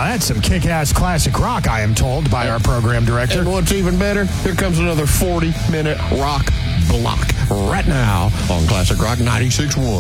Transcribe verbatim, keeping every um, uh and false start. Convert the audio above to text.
that's some kick-ass classic rock, I am told by our program director. And what's even better, here comes another forty-minute rock block right now on Classic Rock ninety-six point one.